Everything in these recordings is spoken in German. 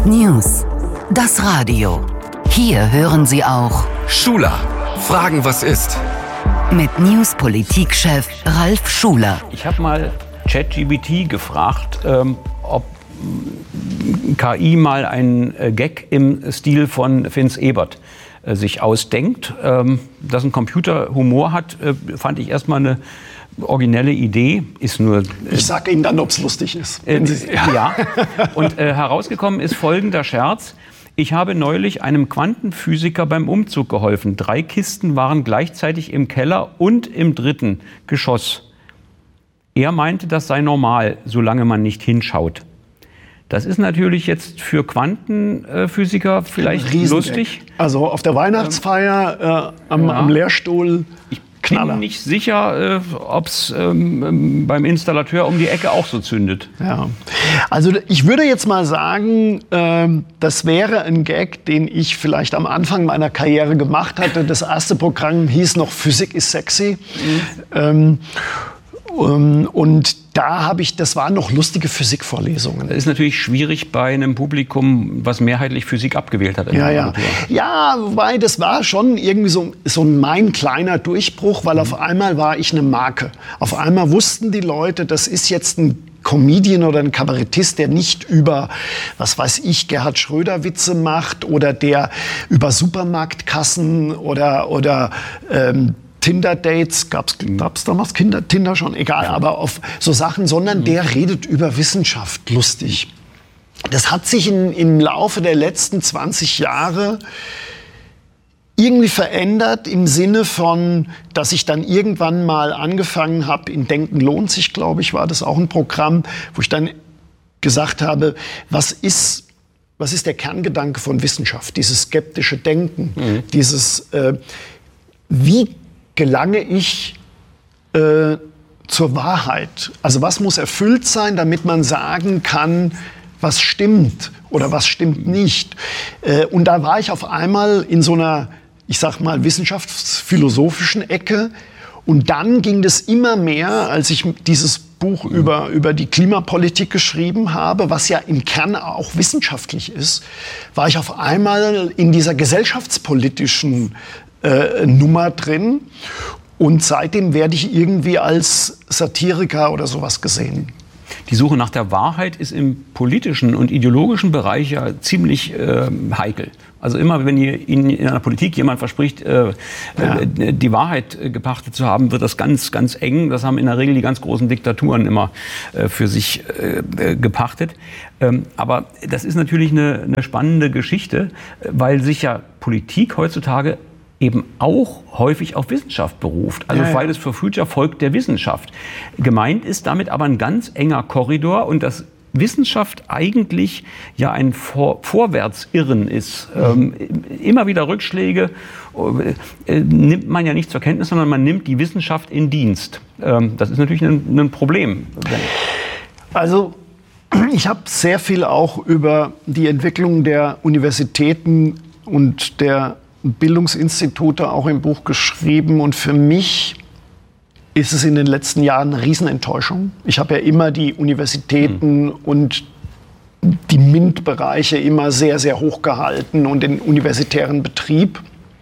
News. Das Radio. Hier hören Sie auch Schuler. Fragen, was ist? Mit News-Politikchef Ralf Schuler. Ich habe mal ChatGPT gefragt, ob KI mal einen Gag im Stil von Vince Ebert sich ausdenkt. Dass ein Computer Humor hat, fand ich erstmal eine originelle Idee. Ist nur. Ich sage Ihnen dann, ob es lustig ist. Ja. Und herausgekommen ist folgender Scherz. Ich habe neulich einem Quantenphysiker beim Umzug geholfen. 3 Kisten waren gleichzeitig im Keller und im 3. Geschoss. Er meinte, das sei normal, solange man nicht hinschaut. Das ist natürlich jetzt für Quantenphysiker vielleicht lustig. Also auf der Weihnachtsfeier am Lehrstuhl. Ich bin nicht sicher, ob es beim Installateur um die Ecke auch so zündet. Ja. Also ich würde jetzt mal sagen, das wäre ein Gag, den ich vielleicht am Anfang meiner Karriere gemacht hatte. Das erste Programm hieß noch Physik ist sexy. Und da das waren noch lustige Physikvorlesungen. Das ist natürlich schwierig bei einem Publikum, was mehrheitlich Physik abgewählt hat. Ja, wobei das war schon irgendwie so mein kleiner Durchbruch, weil auf einmal war ich eine Marke. Auf einmal wussten die Leute, das ist jetzt ein Comedian oder ein Kabarettist, der nicht über, was weiß ich, Gerhard Schröder Witze macht oder der über Supermarktkassen oder Tinder-Dates, gab's damals Tinder schon, egal, aber auf so Sachen, sondern der redet über Wissenschaft lustig. Das hat sich im Laufe der letzten 20 Jahre irgendwie verändert im Sinne von, dass ich dann irgendwann mal angefangen habe, in Denken lohnt sich, glaube ich, war das auch ein Programm, wo ich dann gesagt habe, was ist der Kerngedanke von Wissenschaft, dieses skeptische Denken, dieses, wie gelange ich zur Wahrheit? Also was muss erfüllt sein, damit man sagen kann, was stimmt oder was stimmt nicht? Und da war ich auf einmal in so einer, ich sag mal, wissenschaftsphilosophischen Ecke. Und dann ging das immer mehr, als ich dieses Buch über die Klimapolitik geschrieben habe, was ja im Kern auch wissenschaftlich ist, war ich auf einmal in dieser gesellschaftspolitischen Nummer drin. Und seitdem werde ich irgendwie als Satiriker oder sowas gesehen. Die Suche nach der Wahrheit ist im politischen und ideologischen Bereich ja ziemlich heikel. Also immer, wenn Ihnen in einer Politik jemand verspricht, die Wahrheit gepachtet zu haben, wird das ganz, ganz eng. Das haben in der Regel die ganz großen Diktaturen immer für sich gepachtet. Aber das ist natürlich eine spannende Geschichte, weil sich ja Politik heutzutage eben auch häufig auf Wissenschaft beruft. Also Fridays for Future folgt der Wissenschaft. Gemeint ist damit aber ein ganz enger Korridor und dass Wissenschaft eigentlich ja ein Vorwärtsirren ist. Immer wieder Rückschläge nimmt man ja nicht zur Kenntnis, sondern man nimmt die Wissenschaft in Dienst. Das ist natürlich ein Problem. Also ich habe sehr viel auch über die Entwicklung der Universitäten und der Bildungsinstitute auch im Buch geschrieben und für mich ist es in den letzten Jahren eine Riesenenttäuschung. Ich habe ja immer die Universitäten und die MINT-Bereiche immer sehr, sehr hoch gehalten und den universitären Betrieb.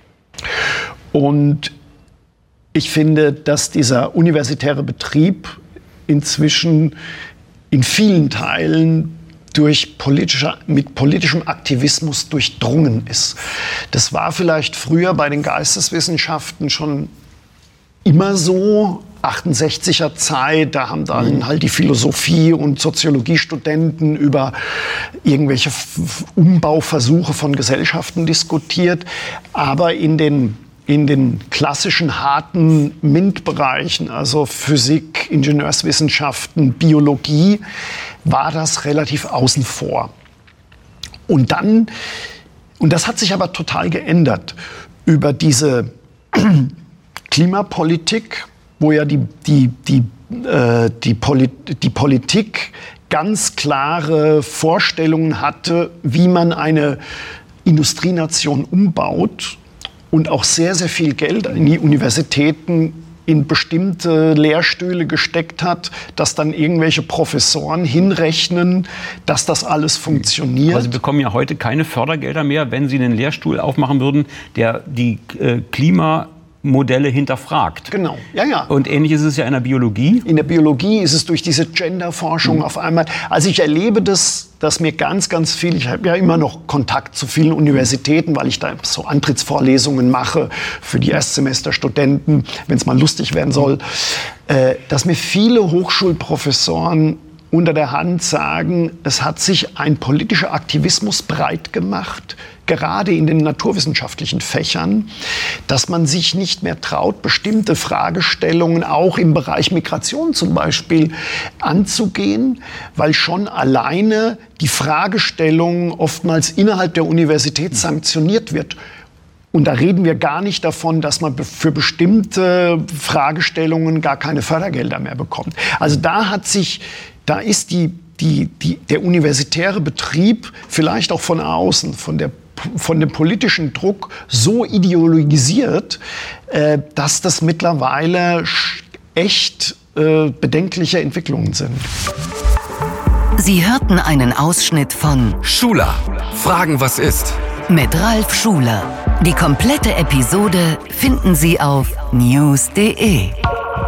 Und ich finde, dass dieser universitäre Betrieb inzwischen in vielen Teilen mit politischem Aktivismus durchdrungen ist. Das war vielleicht früher bei den Geisteswissenschaften schon immer so, 68er Zeit, da haben dann halt die Philosophie- und Soziologiestudenten über irgendwelche Umbauversuche von Gesellschaften diskutiert. Aber in den klassischen harten MINT-Bereichen, also Physik, Ingenieurswissenschaften, Biologie, war das relativ außen vor. Und das hat sich aber total geändert über diese Klimapolitik, wo ja die Politik ganz klare Vorstellungen hatte, wie man eine Industrienation umbaut und auch sehr, sehr viel Geld in die Universitäten in bestimmte Lehrstühle gesteckt hat, dass dann irgendwelche Professoren hinrechnen, dass das alles funktioniert. Also Sie bekommen ja heute keine Fördergelder mehr, wenn Sie einen Lehrstuhl aufmachen würden, der die Klimamodelle hinterfragt. Genau, ja. Und ähnlich ist es ja in der Biologie. In der Biologie ist es durch diese Genderforschung auf einmal. Also ich erlebe das, dass mir ganz, ganz viel, ich habe ja immer noch Kontakt zu vielen Universitäten, weil ich da so Antrittsvorlesungen mache für die Erstsemesterstudenten, wenn es mal lustig werden soll, dass mir viele Hochschulprofessoren unter der Hand sagen, es hat sich ein politischer Aktivismus breit gemacht, gerade in den naturwissenschaftlichen Fächern, dass man sich nicht mehr traut, bestimmte Fragestellungen auch im Bereich Migration zum Beispiel anzugehen, weil schon alleine die Fragestellung oftmals innerhalb der Universität sanktioniert wird. Und da reden wir gar nicht davon, dass man für bestimmte Fragestellungen gar keine Fördergelder mehr bekommt. Also da ist der universitäre Betrieb vielleicht auch von außen, von dem politischen Druck so ideologisiert, dass das mittlerweile echt bedenkliche Entwicklungen sind. Sie hörten einen Ausschnitt von Schuler, Fragen, was ist? Mit Ralf Schuler. Die komplette Episode finden Sie auf news.de.